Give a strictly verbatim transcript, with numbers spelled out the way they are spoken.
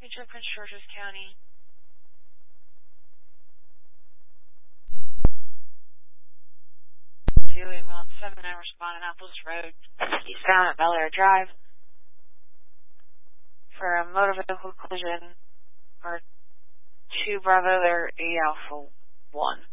to Prince George's County. Doing on seven hours Bonanapolis Road, eastbound at Bel Air Drive, for a motor vehicle collision for two Bravo, there, eight Alpha one.